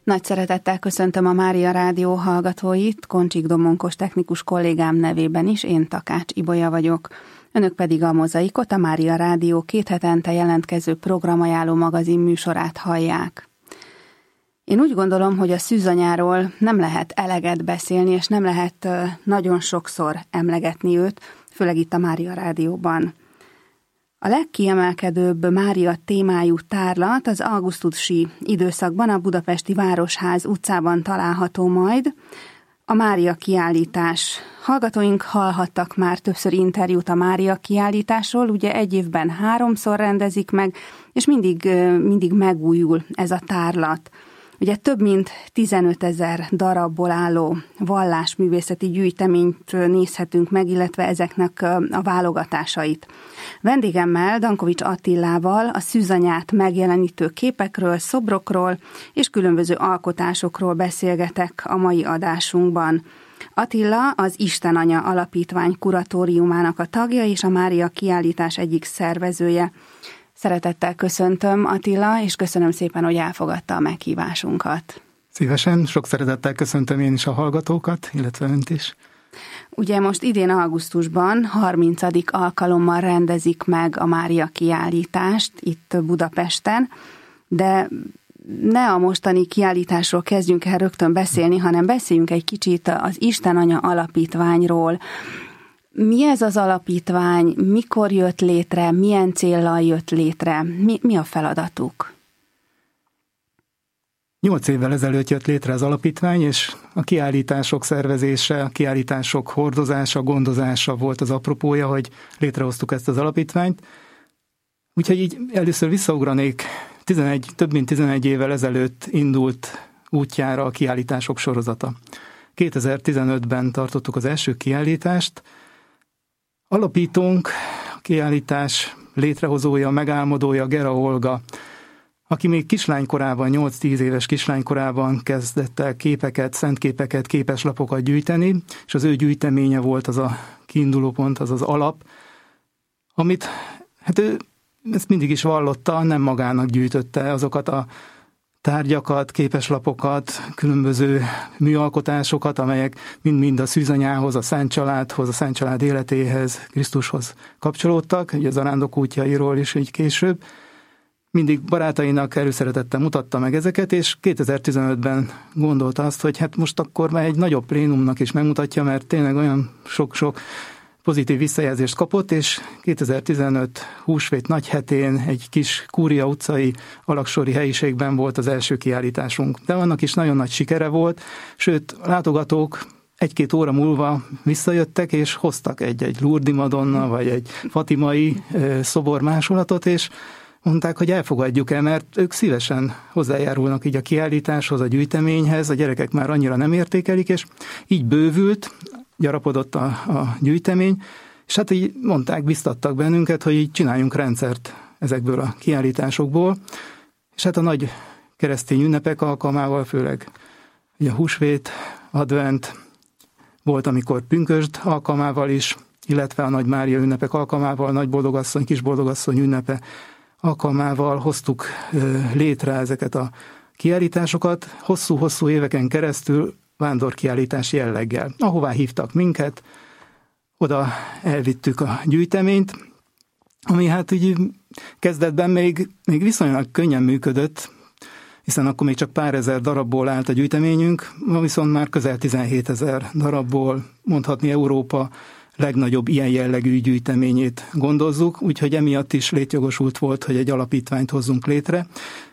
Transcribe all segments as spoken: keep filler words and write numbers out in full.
Nagy szeretettel köszöntöm a Mária Rádió hallgatóit, Koncsik Domonkos technikus kollégám nevében is, én Takács Ibolya vagyok. Önök pedig a Mozaikot, a Mária Rádió két hetente jelentkező programajánló magazin műsorát hallják. Én úgy gondolom, hogy a szűzanyáról nem lehet eleget beszélni, és nem lehet nagyon sokszor emlegetni őt, főleg itt a Mária Rádióban. A legkiemelkedőbb Mária témájú tárlat az augusztusi időszakban a budapesti Városház utcában található majd, a Mária kiállítás. Hallgatóink hallhattak már többször interjút a Mária kiállításról, ugye egy évben háromszor rendezik meg, és mindig, mindig megújul ez a tárlat. Ugye több mint tizenötezer darabból álló vallásművészeti gyűjteményt nézhetünk meg, illetve ezeknek a válogatásait. Vendégemmel, Dankovics Attilával a szűzanyát megjelenítő képekről, szobrokról és különböző alkotásokról beszélgetek a mai adásunkban. Attila az Istenanya Alapítvány kuratóriumának a tagja és a Mária kiállítás egyik szervezője. Szeretettel köszöntöm, Attila, és köszönöm szépen, hogy elfogadta a meghívásunkat. Szívesen, sok szeretettel köszöntöm én is a hallgatókat, illetve önt is. Ugye most idén augusztusban harmincadik alkalommal rendezik meg a Mária kiállítást itt Budapesten, de ne a mostani kiállításról kezdjünk el rögtön beszélni, hanem beszéljünk egy kicsit az Istenanya Alapítványról. Mi ez az alapítvány, mikor jött létre, milyen céllal jött létre, mi, mi a feladatuk? Nyolc évvel ezelőtt jött létre az alapítvány, és a kiállítások szervezése, a kiállítások hordozása, gondozása volt az apropója, hogy létrehoztuk ezt az alapítványt. Úgyhogy így először visszaugranék, tizenegy, több mint tizenegy évvel ezelőtt indult útjára a kiállítások sorozata. kétezer-tizenötben tartottuk az első kiállítást. Alapítónk, a kiállítás létrehozója, megálmodója Gera Olga, aki még kislánykorában, nyolc-tíz éves kislánykorában kezdett el képeket, szentképeket, képeslapokat gyűjteni, és az ő gyűjteménye volt az a kiindulópont, az az alap, amit hát ő ezt mindig is vallotta, nem magának gyűjtötte azokat a tárgyakat, képeslapokat, különböző műalkotásokat, amelyek mind-mind a szűzanyához, a Szent Családhoz, a Szent Család életéhez, Krisztushoz kapcsolódtak, ugye az Arándok útjairól is így később. Mindig barátainak előszeretettel mutatta meg ezeket, és kétezer-tizenötben gondolta azt, hogy hát most akkor már egy nagyobb plénumnak is megmutatja, mert tényleg olyan sok-sok pozitív visszajelzést kapott, és kétezer-tizenöt húsvét nagyhetén egy kis Kúria utcai alaksori helyiségben volt az első kiállításunk. De annak is nagyon nagy sikere volt, sőt, a látogatók egy-két óra múlva visszajöttek, és hoztak egy-egy Lurdi Madonna, vagy egy fatimai szobor másolatot, és mondták, hogy elfogadjuk el, mert ők szívesen hozzájárulnak így a kiállításhoz, a gyűjteményhez, a gyerekek már annyira nem értékelik, és így bővült, gyarapodott a, a gyűjtemény, és hát így mondták, biztattak bennünket, hogy így csináljunk rendszert ezekből a kiállításokból, és hát a nagy keresztény ünnepek alkalmával, főleg ugye a húsvét, advent, volt, amikor pünkösd alkalmával is, illetve a Nagy Mária ünnepek alkalmával, Nagy Boldogasszony, Kis Boldogasszony ünnepe alkalmával hoztuk létre ezeket a kiállításokat, hosszú-hosszú éveken keresztül vándorkiállítás jelleggel. Ahová hívtak minket, oda elvittük a gyűjteményt, ami hát így kezdetben még, még viszonylag könnyen működött, hiszen akkor még csak pár ezer darabból állt a gyűjteményünk, ma viszont már közel tizenhétezer darabból, mondhatni Európa legnagyobb ilyen jellegű gyűjteményét gondozzuk, úgyhogy emiatt is létjogosult volt, hogy egy alapítványt hozzunk létre.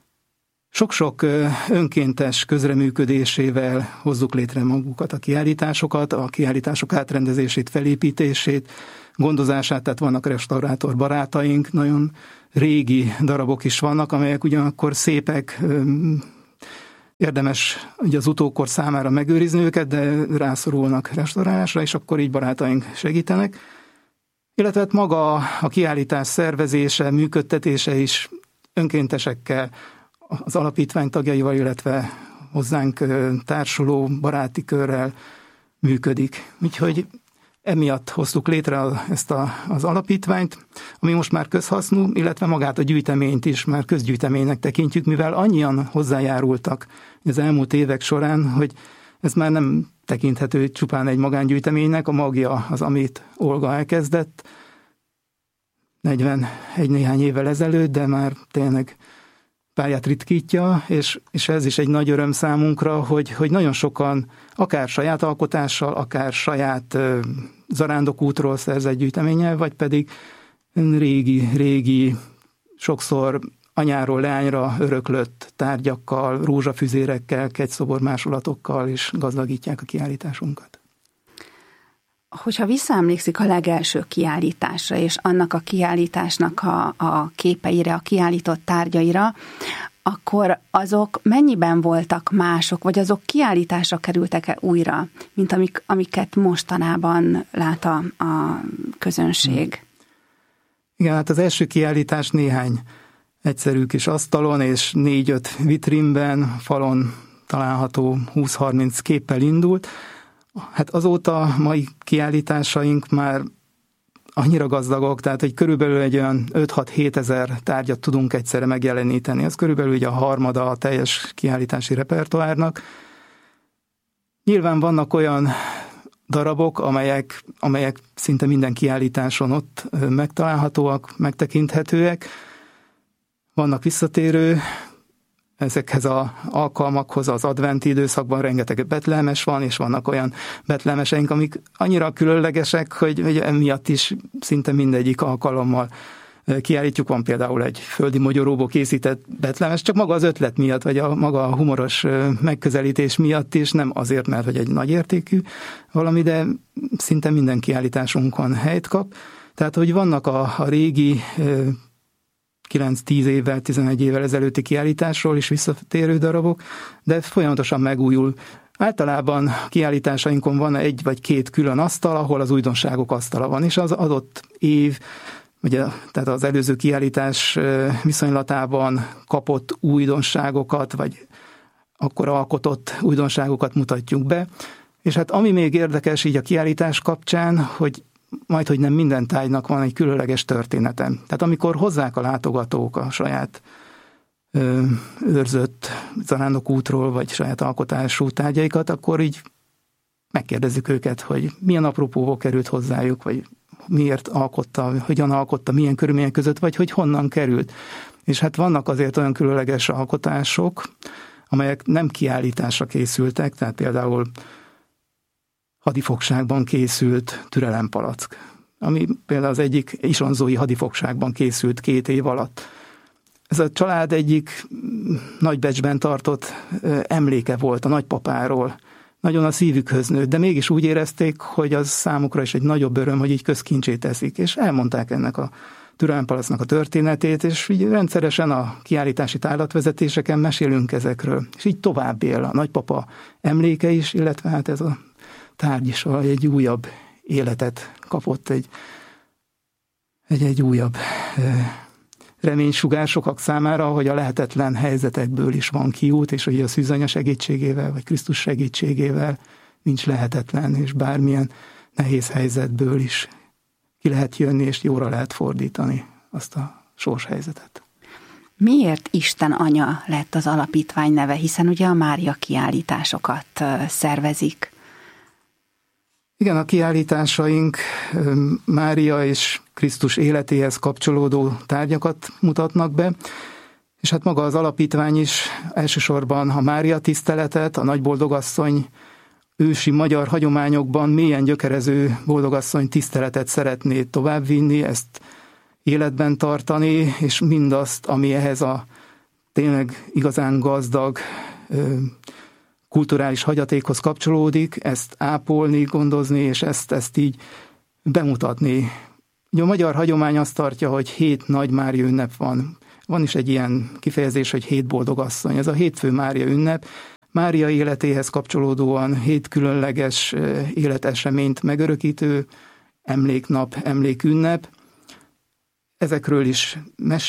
Sok-sok önkéntes közreműködésével hozzuk létre magukat a kiállításokat, a kiállítások átrendezését, felépítését, gondozását, tehát vannak restaurátor barátaink, nagyon régi darabok is vannak, amelyek ugyanakkor szépek, érdemes ugye az utókor számára megőrizni őket, de rászorulnak restaurálásra, és akkor így barátaink segítenek. Illetve maga a kiállítás szervezése, működtetése is önkéntesekkel, az alapítvány tagjaival, illetve hozzánk társuló baráti körrel működik. Úgyhogy emiatt hoztuk létre ezt a, az alapítványt, ami most már közhasznú, illetve magát a gyűjteményt is már közgyűjteménynek tekintjük, mivel annyian hozzájárultak az elmúlt évek során, hogy ez már nem tekinthető csupán egy magángyűjteménynek, a magja az, amit Olga elkezdett negyvenegy néhány évvel ezelőtt, de már tényleg pályát ritkítja, és, és ez is egy nagy öröm számunkra, hogy, hogy nagyon sokan akár saját alkotással, akár saját uh, zarándokútról szerzett gyűjteménnyel, vagy pedig régi, régi, sokszor anyáról leányra öröklött tárgyakkal, rózsafüzérekkel, kegyszobor másolatokkal is gazdagítják a kiállításunkat. Hogyha visszaemlékszik a legelső kiállításra, és annak a kiállításnak a, a képeire, a kiállított tárgyaira, akkor azok mennyiben voltak mások, vagy azok kiállításra kerültek-e újra, mint amik, amiket mostanában lát a, a közönség? Igen, hát az első kiállítás néhány egyszerű kis asztalon és négy-öt vitrínben, falon található húsz-harminc képpel indult. Hát azóta mai kiállításaink már annyira gazdagok, tehát hogy körülbelül egy olyan öt-hat-hét ezer tárgyat tudunk egyszerre megjeleníteni. Ez körülbelül ugye a harmada a teljes kiállítási repertoárnak. Nyilván vannak olyan darabok, amelyek, amelyek szinte minden kiállításon ott megtalálhatóak, megtekinthetőek. Vannak visszatérő, ezekhez az alkalmakhoz az adventi időszakban rengeteg betlehemes van, és vannak olyan betlehemeseink, amik annyira különlegesek, hogy, hogy emiatt is szinte mindegyik alkalommal kiállítjuk. Van például egy földi mogyoróból készített betlehemes, csak maga az ötlet miatt, vagy a maga a humoros megközelítés miatt is, nem azért, mert hogy egy nagy értékű valami, de szinte minden kiállításunkon helyt kap. Tehát, hogy vannak a, a régi kilenc-tíz évvel, tizenegy évvel ezelőtti kiállításról is visszatérő darabok, de folyamatosan megújul. Általában kiállításainkon van egy vagy két külön asztal, ahol az újdonságok asztala van, és az adott év, ugye, tehát az előző kiállítás viszonylatában kapott újdonságokat, vagy akkor alkotott újdonságokat mutatjuk be. És hát ami még érdekes így a kiállítás kapcsán, hogy majd, hogy nem minden tárgynak van egy különleges története. Tehát amikor hozzák a látogatók a saját ö, őrzött zarándokútról, vagy saját alkotású tárgyaikat, akkor így megkérdezzük őket, hogy milyen apropóból került hozzájuk, vagy miért alkotta, hogyan alkotta, milyen körülmények között, vagy hogy honnan került. És hát vannak azért olyan különleges alkotások, amelyek nem kiállításra készültek, tehát például hadifogságban készült türelempalack, ami például az egyik isonzói hadifogságban készült két év alatt. Ez a család egyik nagybecsben tartott emléke volt a nagypapáról. Nagyon a szívükhöz nőtt, de mégis úgy érezték, hogy az számukra is egy nagyobb öröm, hogy így közkincsé teszik, és elmondták ennek a türelempalacknak a történetét, és így rendszeresen a kiállítási tárlatvezetéseken mesélünk ezekről. És így tovább él a nagypapa emléke is, illetve hát ez a tárgy is egy újabb életet kapott, egy, egy, egy újabb reménysugár sokak számára, hogy a lehetetlen helyzetekből is van kiút, és hogy a szűzanya segítségével, vagy Krisztus segítségével nincs lehetetlen, és bármilyen nehéz helyzetből is ki lehet jönni, és jóra lehet fordítani azt a sorshelyzetet. Miért Isten Anya lett az alapítvány neve, hiszen ugye a Mária kiállításokat szervezik? Igen, a kiállításaink Mária és Krisztus életéhez kapcsolódó tárgyakat mutatnak be, és hát maga az alapítvány is elsősorban a Mária tiszteletet, a Nagyboldogasszony ősi magyar hagyományokban mélyen gyökerező boldogasszony tiszteletet szeretné továbbvinni, ezt életben tartani, és mindazt, ami ehhez a tényleg igazán gazdag kulturális hagyatékhoz kapcsolódik, ezt ápolni, gondozni, és ezt, ezt így bemutatni. Ugye a magyar hagyomány azt tartja, hogy hét nagy Mária ünnep van. Van is egy ilyen kifejezés, hogy hét boldogasszony. Ez a hétfő Mária ünnep. Mária életéhez kapcsolódóan hét különleges életeseményt megörökítő emléknap, emlékünnep. Ezekről is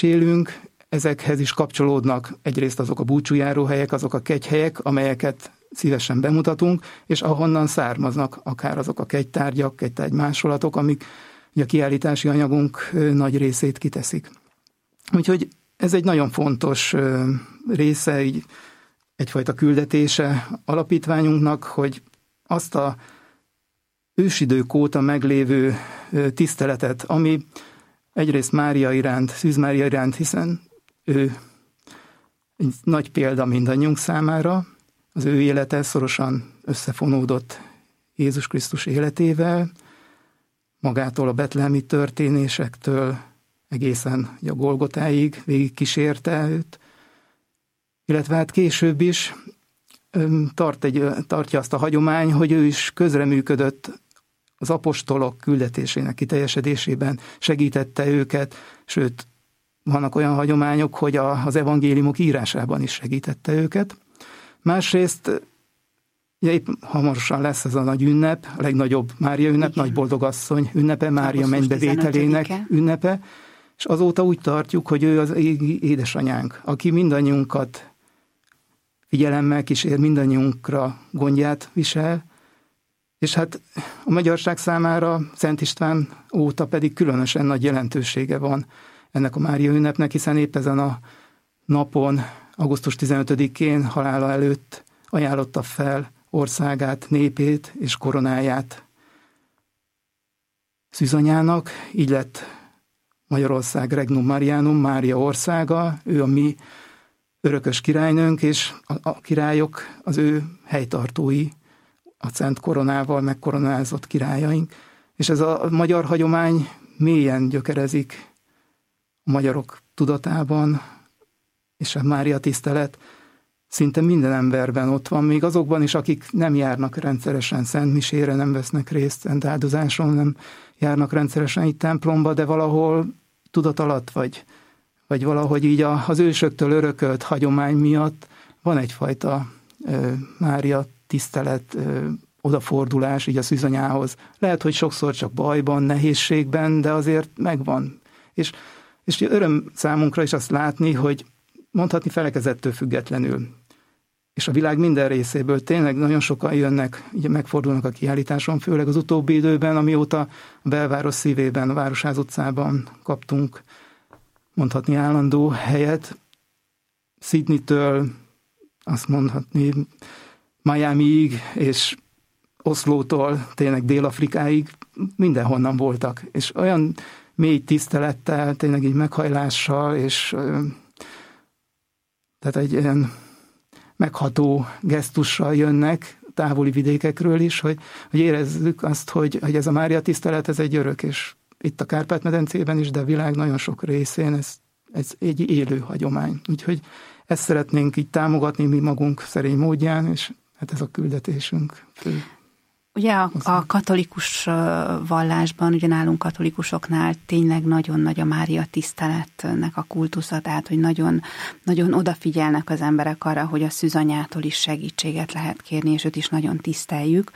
mesélünk, ezekhez is kapcsolódnak egyrészt azok a búcsújáróhelyek, azok a kegyhelyek, amelyeket szívesen bemutatunk, és ahonnan származnak akár azok a kegytárgyak, kegytárgy másolatok, amik a kiállítási anyagunk nagy részét kiteszik. Úgyhogy ez egy nagyon fontos része, így egyfajta küldetése alapítványunknak, hogy azt a ősidők óta meglévő tiszteletet, ami egyrészt Mária iránt, Szűz Mária iránt, hiszen ő egy nagy példa mindannyiunk számára, az ő élete szorosan összefonódott Jézus Krisztus életével, magától a betlehemi történésektől egészen a Golgotáig végig kísérte őt, illetve hát később is tart egy, tartja azt a hagyomány, hogy ő is közreműködött az apostolok küldetésének kiteljesedésében, segítette őket, sőt, vannak olyan hagyományok, hogy a, az evangéliumok írásában is segítette őket. Másrészt, ugye épp hamarosan lesz ez a nagy ünnep, a legnagyobb Mária ünnep, igen. Nagy boldogasszony ünnepe, Mária mennybevételének ünnepe, és azóta úgy tartjuk, hogy ő az égi édesanyánk, aki mindannyiunkat figyelemmel kísér, mindannyiunkra gondját visel, és hát a magyarság számára Szent István óta pedig különösen nagy jelentősége van ennek a Mária ünnepnek, hiszen épp ezen a napon, augusztus tizenötödikén halála előtt ajánlotta fel országát, népét és koronáját szűzanyának, így lett Magyarország Regnum Marianum, Mária országa, ő a mi örökös királynőnk, és a, a királyok az ő helytartói, a szent koronával megkoronázott királyaink, és ez a magyar hagyomány mélyen gyökerezik a magyarok tudatában, és a Mária tisztelet szinte minden emberben ott van, még azokban is, akik nem járnak rendszeresen szentmisére, nem vesznek részt szent áldozáson, nem járnak rendszeresen itt templomba, de valahol tudat alatt, vagy, vagy valahogy így az ősöktől örökölt hagyomány miatt van egyfajta ö, Mária tisztelet, ö, odafordulás így a szűzanyához. Lehet, hogy sokszor csak bajban, nehézségben, de azért megvan. És, és öröm számunkra is azt látni, hogy mondhatni felekezettől függetlenül, és a világ minden részéből tényleg nagyon sokan jönnek, ugye megfordulnak a kiállításon, főleg az utóbbi időben, amióta a belváros szívében, a Városház utcában kaptunk mondhatni állandó helyet. Sydneytől, azt mondhatni Miamiig, és Oszlótól tényleg Dél-Afrikáig mindenhonnan voltak, és olyan mély tisztelettel, tényleg így meghajlással, és tehát egy ilyen megható gesztussal jönnek távoli vidékekről is, hogy, hogy érezzük azt, hogy, hogy ez a Mária tisztelet, ez egy örök, és itt a Kárpát-medencében is, de a világ nagyon sok részén ez, ez egy élő hagyomány. Úgyhogy ezt szeretnénk így támogatni mi magunk szerény módján, és hát ez a küldetésünk fő. Ugye a, a katolikus vallásban, ugye nálunk katolikusoknál tényleg nagyon nagy a Mária tiszteletnek a kultusza, tehát hogy nagyon, nagyon odafigyelnek az emberek arra, hogy a szűzanyától is segítséget lehet kérni, és őt is nagyon tiszteljük.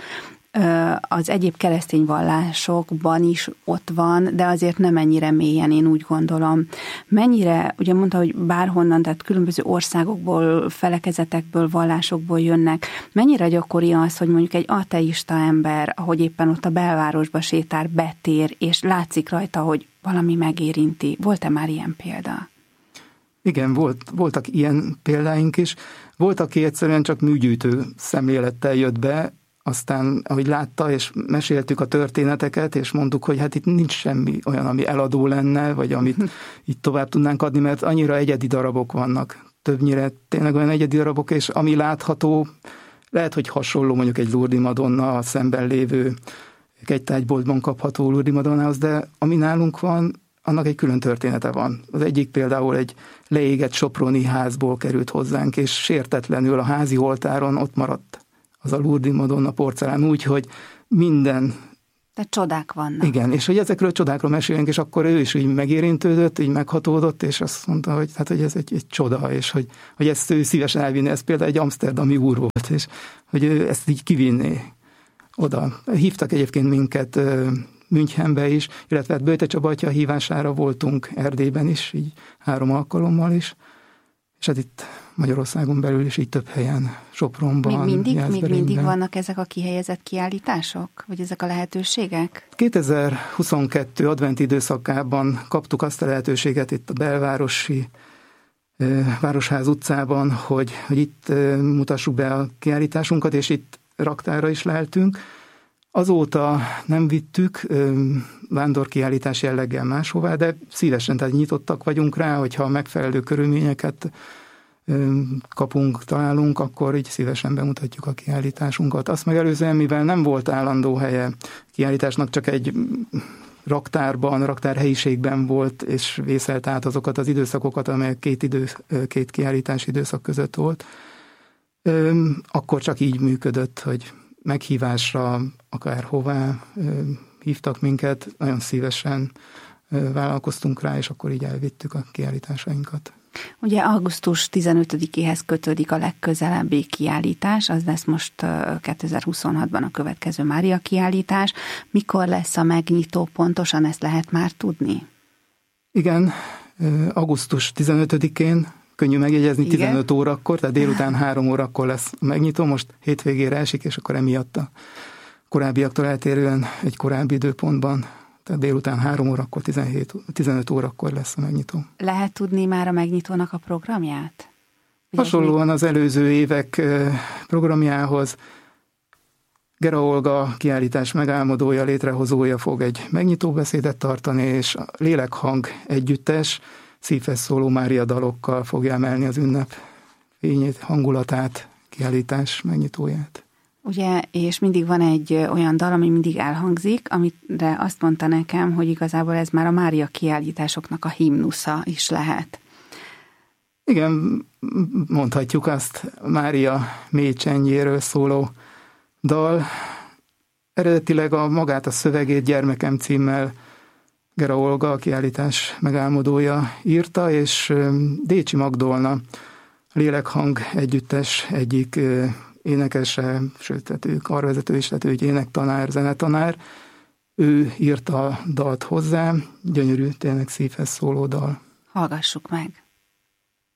Az egyéb keresztény vallásokban is ott van, de azért nem ennyire mélyen, én úgy gondolom. Mennyire, ugye mondta, hogy bárhonnan, tehát különböző országokból, felekezetekből, vallásokból jönnek, mennyire gyakori az, hogy mondjuk egy ateista ember, ahogy éppen ott a belvárosba sétál, betér, és látszik rajta, hogy valami megérinti. Volt-e már ilyen példa? Igen, volt, voltak ilyen példáink is. Volt, aki egyszerűen csak műgyűjtő szemlélettel jött be, aztán, ahogy látta, és meséltük a történeteket, és mondtuk, hogy hát itt nincs semmi olyan, ami eladó lenne, vagy amit itt tovább tudnánk adni, mert annyira egyedi darabok vannak. Többnyire tényleg olyan egyedi darabok, és ami látható, lehet, hogy hasonló mondjuk egy Lourdes Madonna, a szemben lévő kegytárgyboltban kapható Lourdes Madonnához, de ami nálunk van, annak egy külön története van. Az egyik például egy leégett soproni házból került hozzánk, és sértetlenül a házi oltáron ott maradt az a Lourdes Madonna porcelán úgy, hogy minden... De csodák vannak. Igen, és hogy ezekről a csodákról mesélünk, és akkor ő is így megérintődött, így meghatódott, és azt mondta, hogy, hát, hogy ez egy, egy csoda, és hogy, hogy ezt ő szívesen elvinni, ez például egy amszterdami úr volt, és hogy ő ezt így kivinné oda. Hívtak egyébként minket Münchenbe is, illetve hát Böjte Csaba atya hívására voltunk Erdélyben is, így három alkalommal is, és hát itt Magyarországon belül is, így több helyen, Sopronban, Még mindig, még Jászberényben. mindig vannak ezek a kihelyezett kiállítások? Vagy ezek a lehetőségek? kétezer-huszonkettő advent időszakában kaptuk azt a lehetőséget itt a belvárosi Városház utcában, hogy, hogy itt mutassuk be a kiállításunkat, és itt raktárra is leltünk. Azóta nem vittük vándorkiállítás jelleggel máshová, de szívesen, tehát nyitottak vagyunk rá, hogyha megfelelő körülményeket kapunk, találunk, akkor így szívesen bemutatjuk a kiállításunkat. Azt megelőzően, mivel nem volt állandó helye kiállításnak, csak egy raktárban, raktárhelyiségben volt, és vészelt át azokat az időszakokat, amelyek két, idő, két kiállítási időszak között volt, akkor csak így működött, hogy meghívásra, akár hová hívtak minket, nagyon szívesen vállalkoztunk rá, és akkor így elvittük a kiállításainkat. Ugye augusztus tizenötödikéhez kötődik a legközelebbi kiállítás, az lesz most kétezer-huszonhatban a következő Mária kiállítás. Mikor lesz a megnyitó pontosan, ezt lehet már tudni? Igen, augusztus tizenötödikén, könnyű megjegyezni, Igen? tizenöt órakor, tehát délután három órakor lesz a megnyitó, most hétvégére esik, és akkor emiatt a korábbiaktól eltérően egy korábbi időpontban, tehát délután három órakor, tizenhét, tizenöt órakor lesz a megnyitó. Lehet tudni már a megnyitónak a programját? Ugye Hasonlóan az előző évek programjához Gera Olga kiállítás megálmodója, létrehozója fog egy megnyitóbeszédet tartani, és a Lélekhang együttes szívhez szóló Mária dalokkal fogja emelni az ünnep fényét, hangulatát, kiállítás megnyitóját. Ugye, és mindig van egy olyan dal, ami mindig elhangzik, amire azt mondta nekem, hogy igazából ez már a Mária kiállításoknak a himnusza is lehet. Igen, mondhatjuk azt, Mária mély csendjéről szóló dal. Eredetileg a magát a szövegét Gyermekem címmel Gera Olga, a kiállítás megálmodója írta, és Décsi Magdolna, Lélekhang együttes egyik énekese, sőt, tehát ő karvezető is, tehát ő egy énektanár, zenetanár. Ő írta a dalt hozzá, gyönyörű, tényleg szívhez szóló dal. Hallgassuk meg!